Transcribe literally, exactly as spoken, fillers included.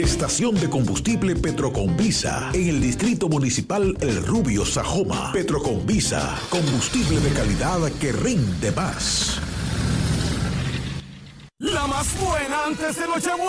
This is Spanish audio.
Estación de combustible Petroconvisa en el Distrito Municipal El Rubio, Sajoma. Petroconvisa, combustible de calidad que rinde más. La más buena antes de Nochebuena.